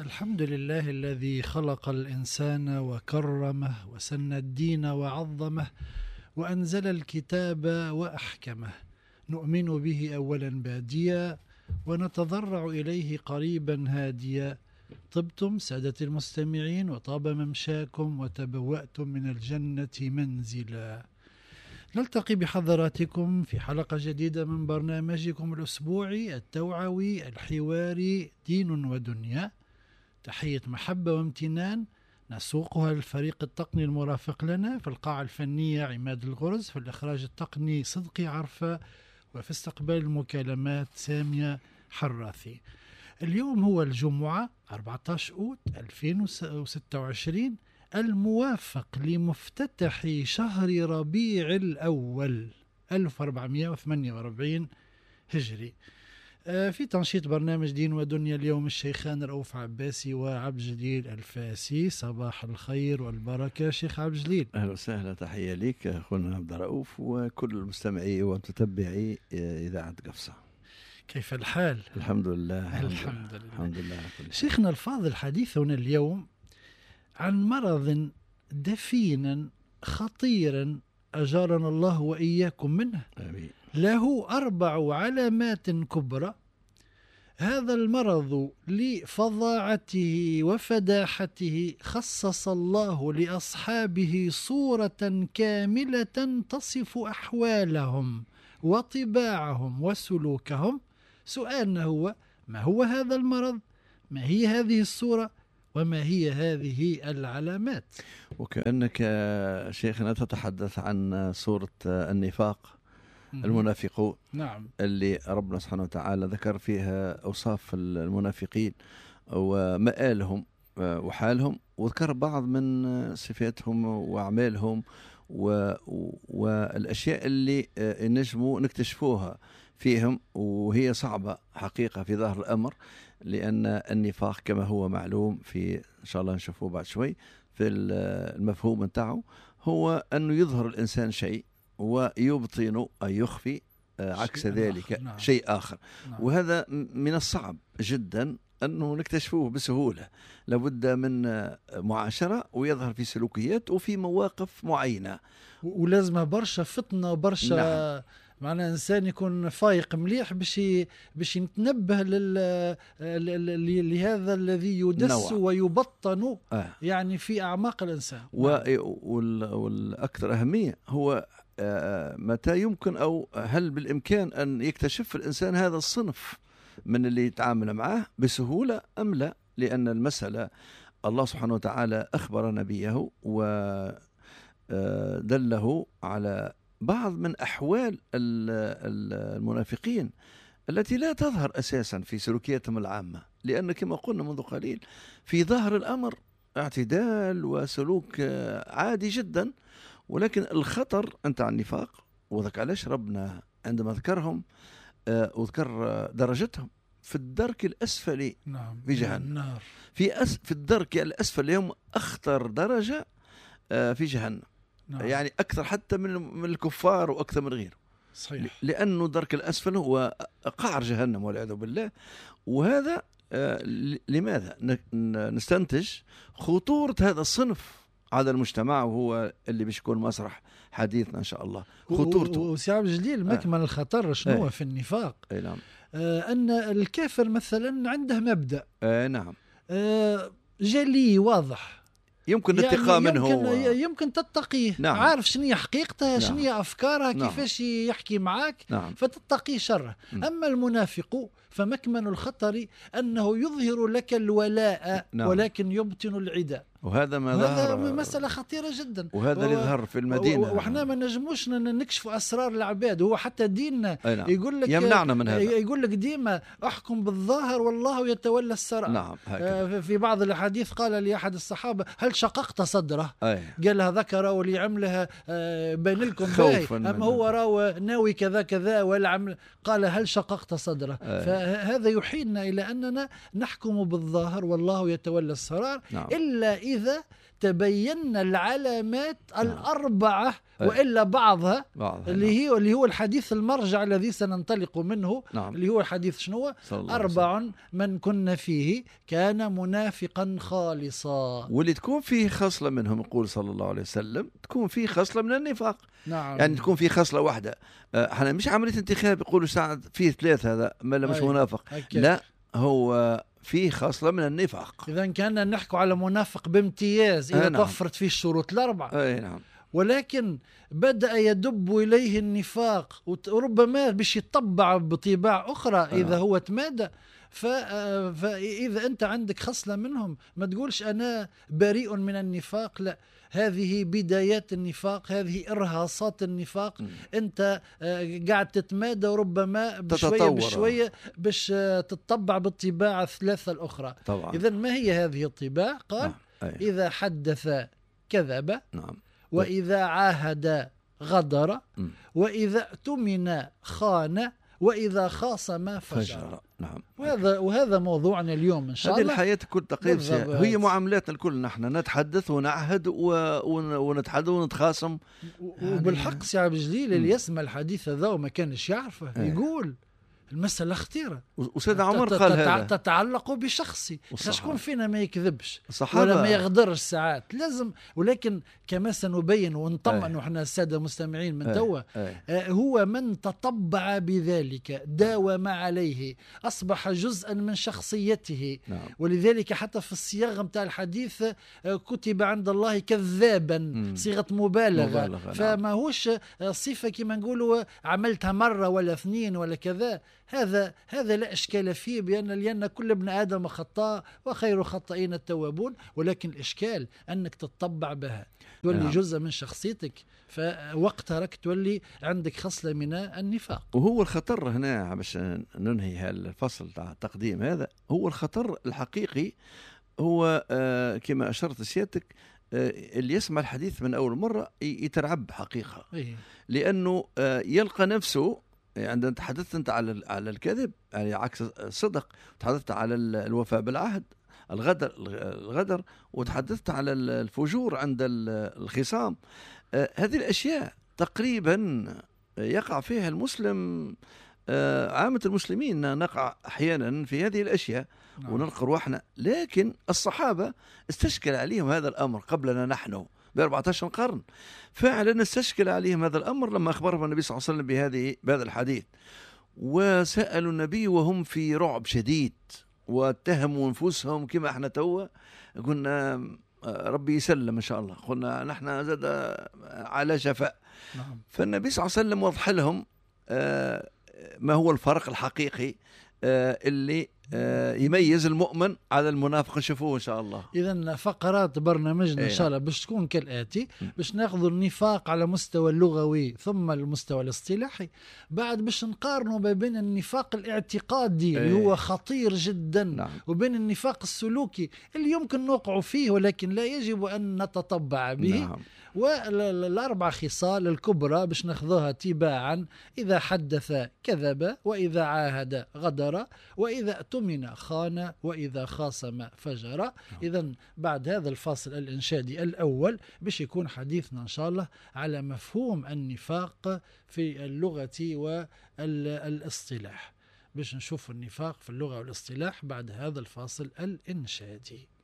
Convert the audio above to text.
الحمد لله الذي خلق الإنسان وكرمه وسن الدين وعظمه وأنزل الكتاب وأحكمه، نؤمن به أولا باديا ونتضرع إليه قريبا هاديا. طبتم سادة المستمعين وطاب ممشاكم وتبوأتم من الجنة منزلا. نلتقي بحضراتكم في حلقة جديدة من برنامجكم الأسبوعي التوعوي الحواري دين ودنيا. تحية محبة وامتنان نسوقها للفريق التقني المرافق لنا في القاعة الفنية عماد الغرز، في الإخراج التقني صدقي عرفة، وفي استقبال المكالمات سامية حراثي. اليوم هو الجمعة 14 أوت 2026 الموافق لمفتتح شهر ربيع الأول 1448 هجري. في تنشيط برنامج دين ودنيا اليوم الشيخان رؤوف عباسي وعبد الجليل الفاسي. صباح الخير والبركة شيخ عبد الجليل. أهلا وسهلا، تحية لك أخونا عبد الرؤوف وكل المستمعي ومتتبعي إذاعة قفصة. كيف الحال؟ الحمد لله. الحمد لله. كل شيخنا الفاضل، حديثنا اليوم عن مرض دفين خطير أجارنا الله وإياكم منه. آمين. له 4 علامات كبرى. هذا المرض لفظاعته وفداحته خصص الله لأصحابه صورة كاملة تصف أحوالهم وطباعهم وسلوكهم. سؤالنا هو: ما هو هذا المرض؟ ما هي هذه الصورة؟ وما هي هذه العلامات؟ وكأنك شيخنا تتحدث عن صورة النفاق، المنافقون. نعم. اللي ربنا سبحانه وتعالى ذكر فيها أوصاف المنافقين ومآلهم وحالهم، وذكر بعض من صفاتهم وأعمالهم والأشياء اللي نجموا نكتشفوها فيهم، وهي صعبة حقيقة في ظاهر الأمر، لأن النفاق كما هو معلوم في إن شاء الله نشوفه بعد شوي في المفهوم نتاعه، هو أنه يظهر الإنسان شيء ويبطن أي يخفي عكس ذلك نعم. شيء آخر. نعم. وهذا من الصعب جدا أنه نكتشفوه بسهولة، لابد من معاشرة ويظهر في سلوكيات وفي مواقف معينة، ولازم برشا فطنة وبرشا نعم. معنى إنسان يكون فايق مليح باش يتنبه لهذا الذي يدس ويبطن يعني في أعماق الإنسان. والأكثر أهمية هو متى يمكن أو هل بالإمكان أن يكتشف الإنسان هذا الصنف من اللي يتعامل معه بسهولة أم لا؟ لأن المسألة الله سبحانه وتعالى أخبر نبيه ودله على بعض من أحوال المنافقين التي لا تظهر أساسا في سلوكياتهم العامة، لأن كما قلنا منذ قليل في ظاهر الأمر اعتدال وسلوك عادي جدا، ولكن الخطر أنت عن النفاق. وذلك علاش ربنا عندما ذكرهم وذكر درجتهم في الدرك الأسفل في جهنم. في الدرك الأسفل هم أخطر درجة في جهنم. نعم. يعني أكثر حتى من الكفار وأكثر من غيره. صحيح. لأنه درك الأسفل هو قعر جهنم والعياذ بالله. وهذا لماذا نستنتج خطورة هذا الصنف على المجتمع، وهو اللي باش يكون مسرح حديثنا إن شاء الله. خطورته وسي عبد الجليل مكمن الخطر شنو في النفاق؟ نعم. أن الكافر مثلا عنده مبدأ نعم جلي واضح، يمكن الاتقاء يعني منه، يمكن تتقيه. نعم. عارف شنو هي حقيقته، نعم. شنو هي أفكارها، نعم. كيفاش يحكي معاك، نعم. فتتقي شره. أما المنافق فمكمن الخطر أنه يظهر لك الولاء، نعم. ولكن يبطن العداء. وهذا ما هذا ظهر، مسألة خطيرة جدا، وهذا اللي ظهر في المدينة. وإحنا ما نجموش نكشف أسرار العباد. هو حتى ديننا نعم. يقول لك يمنعنا من هذا، يقول لك ديما احكم بالظاهر والله يتولى السرائر. نعم. في بعض الأحاديث قال لأحد الصحابة: هل شققت صدره؟ قالها ذكر ولي عملها بين لكم باهي، أما هو راو ناوي كذا كذا والعمل. قال: هل شققت صدره؟ فهذا يحيلنا إلى أننا نحكم بالظاهر والله يتولى السرار. نعم. إلا إذا تبين العلامات نعم. الأربعة وإلا بعضها نعم. اللي هو الحديث المرجع الذي سننطلق منه. نعم. اللي هو الحديث شنو؟ 4 من كن فيه كان منافقا خالصا. واللي تكون فيه خصلة منهم يقول صلى الله عليه وسلم تكون فيه خصلة من النفاق. نعم. يعني تكون فيه خصلة واحدة. احنا مش عملية انتخاب يقولوا ساعد فيه 3 هذا ما مش منافق. لا هو فيه خصلة من النفاق. إذا كان نحكي على منافق بامتياز إذا توفرت فيه الشروط ال4. نعم. ولكن بدأ يدب إليه النفاق وربما باش يطبع بطباع أخرى إذا هو تمادى. فإذا أنت عندك خصلة منهم ما تقولش أنا بريء من النفاق، لا، هذه بدايات النفاق، هذه إرهاصات النفاق. أنت قاعد تتمادى وربما بشوية باش تتطبع بالطباع 3 الأخرى. إذن ما هي هذه الطباع؟ قال إذا حدث كذب. نعم. وإذا عاهد غدر. وإذا اؤتمن خان. وإذا خاصم فجر. نعم. وهذا موضوعنا اليوم إن شاء الله. هذه الحياة كل تقريبا هي معاملاتنا الكل، نحن نتحدث ونعهد ونتحدث ونتخاصم. وبالحق سي عبد الجليل اللي يسمع الحديث هذا وما كانش يعرفه يقول المسألة خطيرة. وسيدنا عمر قال هذا تتعلق بشخصي. شكون فينا ما يكذبش الصحابة ولا ما يغدرش ساعات لازم. ولكن كما سنبين ونطمئن وإحنا السادة المستمعين من توا هو من تطبع بذلك داوم عليه أصبح جزءا من شخصيته. نعم. ولذلك حتى في الصياغة متاع الحديث كتب عند الله كذابا صيغة مبالغة. فما هوش صفة كما نقولوا عملتها مرة ولا 2 ولا كذا. هذا لا إشكال فيه لأن كل ابن آدم خطاء وخير خطائين التوابون. ولكن الإشكال أنك تتطبع بها تولي جزء من شخصيتك، فوقتها رك تولي عندك خصلة من النفاق. وهو الخطر هنا باش ننهي الفصل تاع التقديم هذا. هو الخطر الحقيقي هو كما أشرت سيادتك اللي يسمع الحديث من أول مرة يترعب حقيقة. لأنه يلقى نفسه عندما تحدثت أنت على الكذب يعني عكس الصدق، تحدثت على الوفاء بالعهد الغدر وتحدثت على الفجور عند الخصام. هذه الأشياء تقريبا يقع فيها المسلم، عامة المسلمين نقع أحيانا في هذه الأشياء ونلقى روحنا. لكن الصحابة استشكل عليهم هذا الأمر قبلنا نحن ب14 قرن. فعلا استشكل عليهم هذا الأمر لما أخبرهم النبي صلى الله عليه وسلم بهذا الحديث، وسألوا النبي وهم في رعب شديد واتهموا أنفسهم كما احنا توا قلنا ربي يسلم إن شاء الله، قلنا نحن زاد على شفاء. فالنبي صلى الله عليه وسلم وضح لهم ما هو الفرق الحقيقي اللي يميز المؤمن على المنافق. نشوفوه إن شاء الله. إذن فقرات برنامجنا إن شاء الله باش تكون كالآتي: باش ناخذ النفاق على مستوى اللغوي ثم المستوى الاصطلاحي، بعد باش نقارنوا ما بين النفاق الاعتقادي اللي هو خطير جدا وبين النفاق السلوكي اللي يمكن نوقع فيه ولكن لا يجب أن نتطبع به. والأربع خصال الكبرى باش ناخذوها تباعا: إذا حدث كذب، وإذا عاهد غدر، وإذا اؤتمن خان، وإذا خاصم فجر. إذن بعد هذا الفاصل الإنشادي الأول باش يكون حديثنا إن شاء الله على مفهوم النفاق في اللغة والاصطلاح، باش نشوف النفاق في اللغة والاصطلاح بعد هذا الفاصل الإنشادي.